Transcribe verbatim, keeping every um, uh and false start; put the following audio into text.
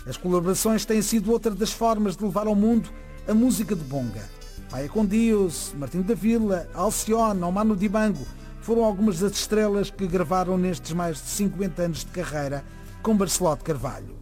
As colaborações têm sido outra das formas de levar ao mundo a música de bonga. Paia com Dios, Martinho da Vila, Alcione ou Manu Dibango foram algumas das estrelas que gravaram nestes mais de cinquenta anos de carreira com Barcelote Carvalho.